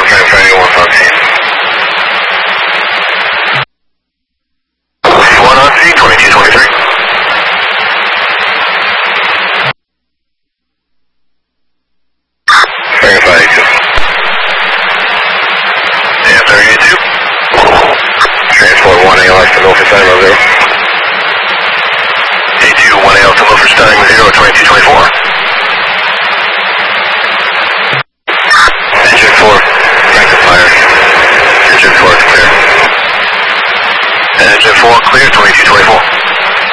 Friday 114. 1 on C, 2223. Verify 82. Yeah, 32. Transport 1AL to Milford Time 0. A2 1AL to Milford Time 0.